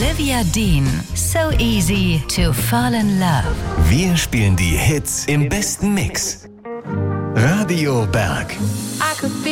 Olivia Dean, So Easy to Fall in Love. Wir spielen die Hits im besten Mix. Radio Berg.